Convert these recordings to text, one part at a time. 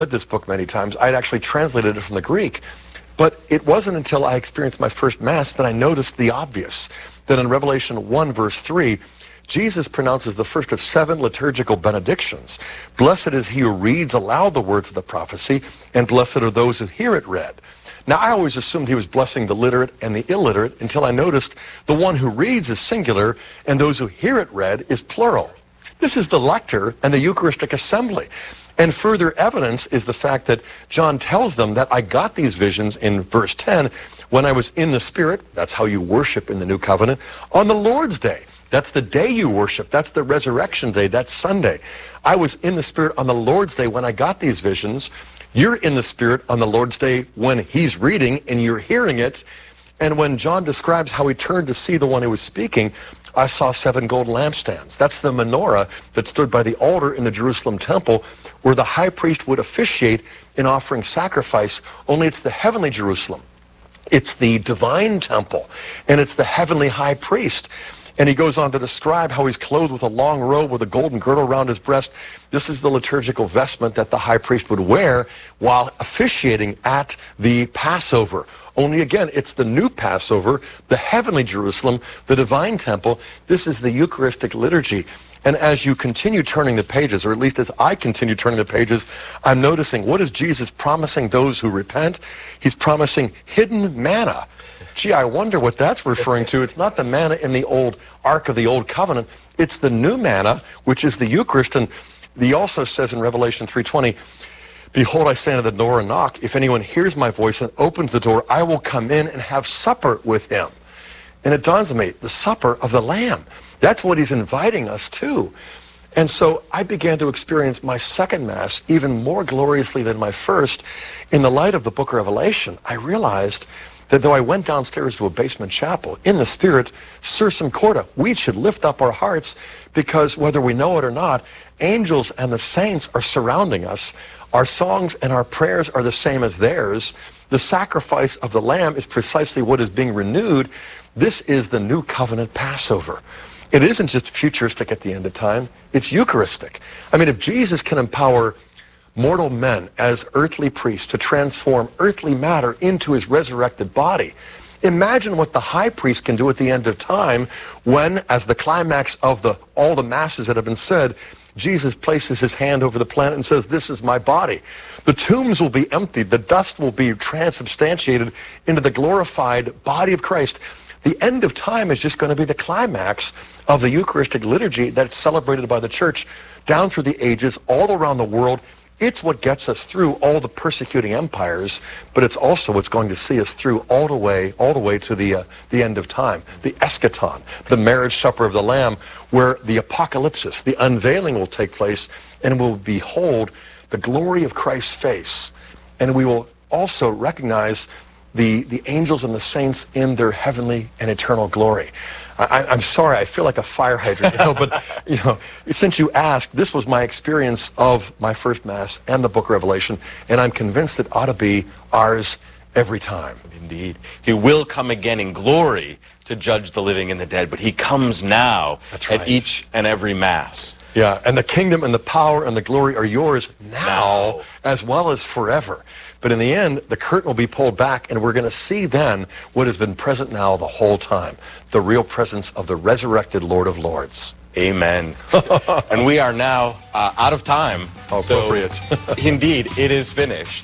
read this book many times. I'd actually translated it from the Greek. But it wasn't until I experienced my first Mass that I noticed the obvious. That in Revelation 1, verse 3, Jesus pronounces the first of 7 liturgical benedictions. Blessed is he who reads aloud the words of the prophecy, and blessed are those who hear it read. Now, I always assumed he was blessing the literate and the illiterate until I noticed the one who reads is singular, and those who hear it read is plural. This is the lector and the Eucharistic assembly. And further evidence is the fact that John tells them that I got these visions in verse 10 when I was in the Spirit. That's how you worship in the New Covenant. On the Lord's Day. That's the day you worship. That's the resurrection day. That's Sunday. I was in the Spirit on the Lord's Day when I got these visions. You're in the Spirit on the Lord's Day when he's reading and you're hearing it. And when John describes how he turned to see the one who was speaking, I saw 7 golden lampstands. That's the menorah that stood by the altar in the Jerusalem temple where the high priest would officiate in offering sacrifice, only it's the heavenly Jerusalem. It's the divine temple, and it's the heavenly high priest. And he goes on to describe how he's clothed with a long robe with a golden girdle around his breast. This is the liturgical vestment that the high priest would wear while officiating at the Passover. Only again, it's the new Passover, the heavenly Jerusalem, the divine temple. This is the Eucharistic liturgy. And as you continue turning the pages, or at least as I continue turning the pages, I'm noticing, what is Jesus promising those who repent? He's promising hidden manna. Gee, I wonder what that's referring to. It's not the manna in the old Ark of the Old Covenant. It's the new manna, which is the Eucharist. And he also says in Revelation 3:20, behold, I stand at the door and knock. If anyone hears my voice and opens the door, I will come in and have supper with him. And it dawns on me, the supper of the Lamb. That's what he's inviting us to. And so I began to experience my second Mass even more gloriously than my first. In the light of the book of Revelation, I realized that though I went downstairs to a basement chapel, in the Spirit, sursum corda, we should lift up our hearts because whether we know it or not, angels and the saints are surrounding us. Our songs and our prayers are the same as theirs. The sacrifice of the Lamb is precisely what is being renewed. This is the New Covenant Passover. It isn't just futuristic at the end of time. It's Eucharistic. I mean, if Jesus can empower mortal men as earthly priests to transform earthly matter into his resurrected body, imagine what the high priest can do at the end of time when, as the climax of all the masses that have been said, Jesus places his hand over the planet and says, this is my body. The tombs will be emptied. The dust will be transubstantiated into the glorified body of Christ. The end of time is just going to be the climax of the Eucharistic liturgy that's celebrated by the church down through the ages, all around the world. It's what gets us through all the persecuting empires, but it's also what's going to see us through all the way to the end of time, the eschaton, the marriage supper of the Lamb, where the apocalypsis, the unveiling will take place, and we'll behold the glory of Christ's face. And we will also recognize the angels and the saints in their heavenly and eternal glory. I'm sorry, I feel like a fire hydrant, but since you asked, this was my experience of my first Mass and the book of Revelation, and I'm convinced it ought to be ours every time. Indeed. He will come again in glory to judge the living and the dead, but he comes now at each and every Mass. Yeah, and the kingdom and the power and the glory are yours now as well as forever. But in the end, the curtain will be pulled back, and we're going to see then what has been present now the whole time, the real presence of the resurrected Lord of Lords. Amen. And we are now out of time. How appropriate. So, indeed, it is finished.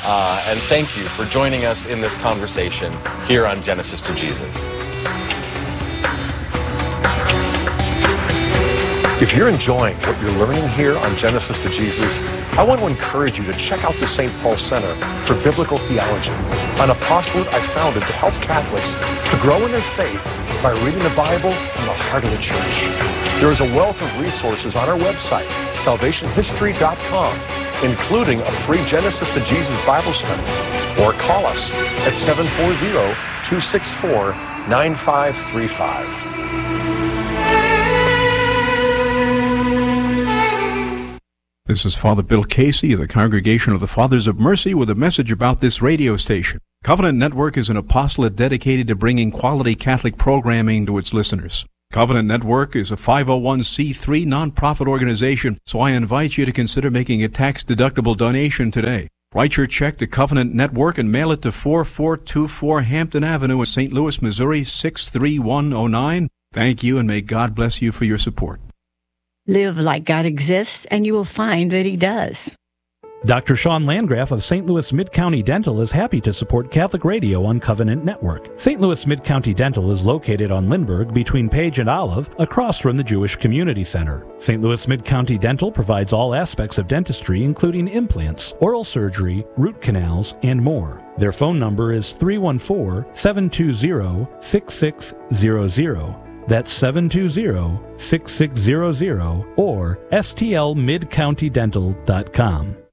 And thank you for joining us in this conversation here on Genesis to Jesus. If you're enjoying what you're learning here on Genesis to Jesus, I want to encourage you to check out the St. Paul Center for Biblical Theology, an apostolate I founded to help Catholics to grow in their faith by reading the Bible from the heart of the Church. There is a wealth of resources on our website, salvationhistory.com, including a free Genesis to Jesus Bible study, or call us at 740-264-9535. This is Father Bill Casey of the Congregation of the Fathers of Mercy with a message about this radio station. Covenant Network is an apostolate dedicated to bringing quality Catholic programming to its listeners. Covenant Network is a 501c3 nonprofit organization, so I invite you to consider making a tax-deductible donation today. Write your check to Covenant Network and mail it to 4424 Hampton Avenue in St. Louis, Missouri, 63109. Thank you, and may God bless you for your support. Live like God exists, and you will find that He does. Dr. Sean Landgraf of St. Louis Mid-County Dental is happy to support Catholic Radio on Covenant Network. St. Louis Mid-County Dental is located on Lindbergh between Page and Olive, across from the Jewish Community Center. St. Louis Mid-County Dental provides all aspects of dentistry, including implants, oral surgery, root canals, and more. Their phone number is 314-720-6600. That's 720-6600 or stlmidcountydental.com.